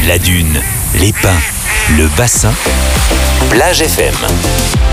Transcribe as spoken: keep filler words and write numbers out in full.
La dune, les pins, le bassin, Plage F M.